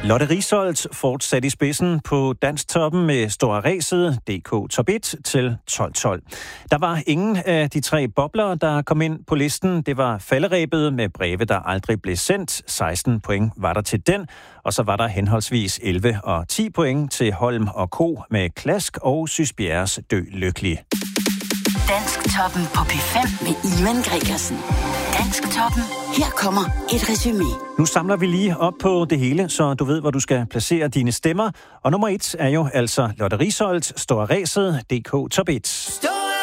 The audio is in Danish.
Lotte Risholdt fortsatte i spidsen på Dansktoppen med Store Ræset, DK Top 1 til 12-12. Der var ingen af de 3 bobler, der kom ind på listen. Det var falderæbet med breve, der aldrig blev sendt. 16 point var der til den. Og så var der henholdsvis 11 og 10 point til Holm og Co. med Klask og Sysbjerres Dø Lykkelig. Dansktoppen på P5 med Ivan Gregersen. Dansktoppen. Her kommer et resumé. Nu samler vi lige op på det hele, så du ved, hvor du skal placere dine stemmer. Og nummer 1 er jo altså Lotte Risholdt, Store Ræset, DK Top 1.